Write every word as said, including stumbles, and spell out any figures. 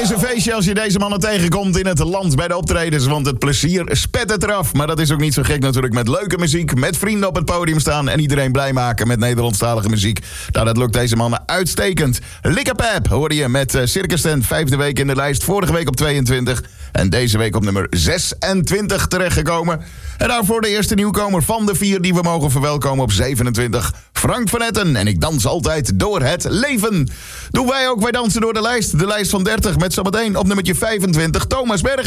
is een feestje als je deze mannen tegenkomt in het land bij de optredens. Want het plezier spet het eraf. Maar dat is ook niet zo gek natuurlijk met leuke muziek. Met vrienden op het podium staan en iedereen blij maken met Nederlandstalige muziek. Nou, dat lukt deze mannen uitstekend. Likkerpep hoorde je met uh, Circus Tent. Vijfde week in de lijst. Vorige week op tweeëntwintig. En deze week op nummer zesentwintig terechtgekomen. En daarvoor de eerste nieuwkomer van de vier die we mogen verwelkomen op zevenentwintig. Frank van Etten. En ik dans altijd door het leven. Doen wij ook, wij dansen door de lijst. De lijst van dertig met zometeen op nummertje vijfentwintig Thomas Berg.